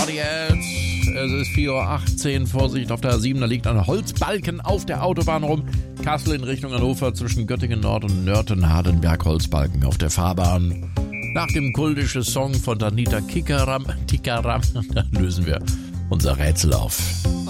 Jetzt, es ist 4:18 Uhr, Vorsicht auf der A7, da liegt ein Holzbalken auf der Autobahn rum. Kassel in Richtung Hannover zwischen Göttingen Nord und Nörten-Hardenberg, Holzbalken auf der Fahrbahn. Nach dem kultischen Song von Danita Tikaram, da lösen wir unser Rätsel auf.